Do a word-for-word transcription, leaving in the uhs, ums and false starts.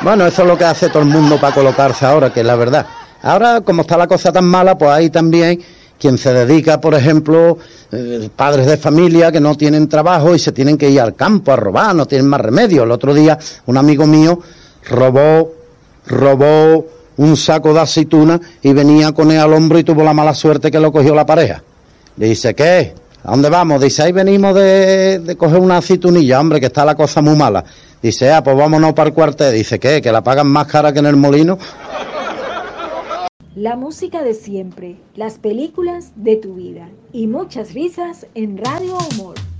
Bueno, eso es lo que hace todo el mundo para colocarse ahora, que es la verdad. Ahora, como está la cosa tan mala, pues hay también quien se dedica, por ejemplo, eh, padres de familia que no tienen trabajo y se tienen que ir al campo a robar, no tienen más remedio. El otro día, un amigo mío robó, robó un saco de aceituna y venía con él al hombro y tuvo la mala suerte que lo cogió la pareja. Le dice, ¿qué? ¿A dónde vamos? Dice, ahí venimos de, de coger una aceitunilla, hombre, que está la cosa muy mala. Dice, ah, pues vámonos para el cuartel. Dice, ¿qué? ¿Que la pagan más cara que en el molino? La música de siempre, las películas de tu vida y muchas risas en Radio Humor.